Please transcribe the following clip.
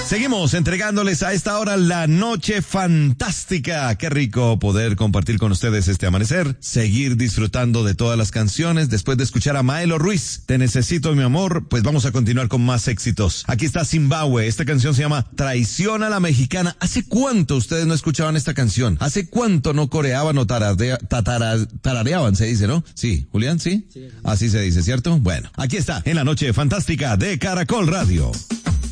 Seguimos entregándoles a esta hora la noche fantástica. Qué rico poder compartir con ustedes este amanecer, seguir disfrutando de todas las canciones. Después de escuchar a Maelo Ruiz, Te necesito mi amor, pues vamos a continuar con más éxitos. Aquí está Zimbabue, esta canción se llama Traición a la Mexicana. ¿Hace cuánto ustedes no escuchaban esta canción? ¿Hace cuánto no coreaban o tarareaban, se dice, ¿no? Sí, Julián, ¿sí? Sí. Así se dice, ¿cierto? Bueno, aquí está, en la noche fantástica de Caracol Radio.